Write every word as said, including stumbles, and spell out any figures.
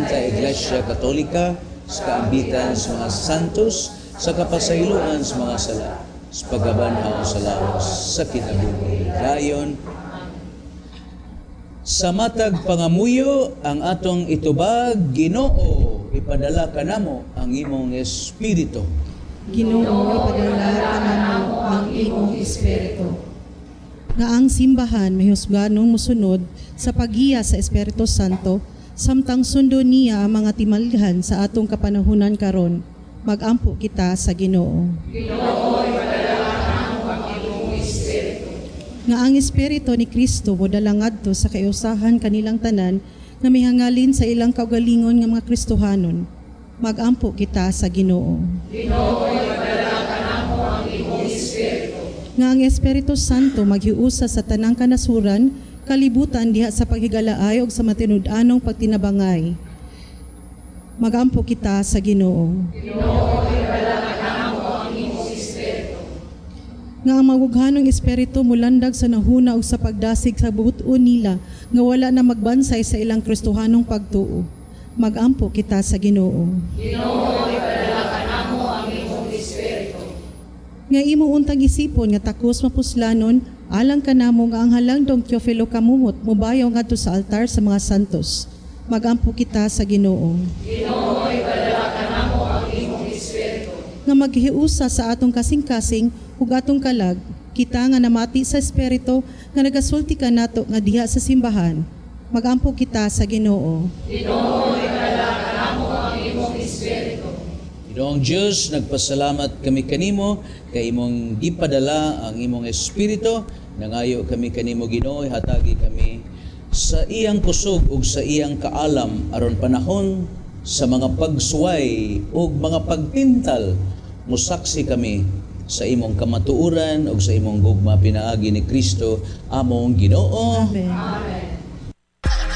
Santa Iglesia Katolika, sa kaambitan sa mga santos, sa kapasayloan sa mga sala, sa pagkabanhaw sa lawas, sa kinabuhi. Dayon, sa matag pangamuyo ang atong itubag, Ginoo, ipadala ka namo ang imong espiritu. Ginoo, ipadala ka namo ang imong espiritu. Nga ang simbahan may husganong musunod sa pagiya sa Espiritu Santo, samtang sundo niya ang mga timalhan sa atong kapanahunan karon. Magampo kita sa Ginoo. Ginoo, ipadala ka namo ang imong espiritu. Nga ang Espiritu ni Kristo modala ngadto sa kayusahan kanilang tanan nga mihangalin sa ilang kaugalingon nga mga Kristohanon. Magampo kita sa Ginoo. Ginoo, ipadala ka namo ang imong espiritu. Nga ang Espiritu Santo maghiusa sa tanang kanasuran, kalibutan diha sa paghigalaay ug sa matinud-anong pagtinabangay. Magampo kita sa Ginoo. Ginoo, ipadala ka namo ang imong espiritu. Nga ang magughanong espiritu mulandag sa nahuna ug sa pagdasig sa buot-on nila nga wala na magbansay sa ilang Kristohanong pagtuo. Magampo kita sa Ginoo. Ginoo, ipadala ka namo ang imong espiritu. Nga imo untang isipon nga takos mapuslanon, alang kanamo nga ang halandong Teofilo kamumot mubayaw ngadto sa altar sa mga santos. Magampo kita sa Ginoo. Ginoo, ipadala ka namo ang imong espiritu. Nga maghiusa sa atong kasing-kasing ug atong kalag, kita nga namati sa espiritu nga nagasulti ka nato nga diha sa simbahan. Magampo kita sa Ginoo. Ginoo, ipadala ka namo ang imong espiritu. Ginoong Diyos, nagpasalamat kami kanimo kay imong gipadala ang imong espiritu. Nangayo kami kanimo, Ginoo, hatagi kami sa iyang kusog ug sa iyang kaalam aron panahon sa mga pagsuway ug mga pagtintal, musaksi kami sa imong kamatuoran ug sa imong gugma pinaagi ni Kristo among Ginoo. Amen. Amen.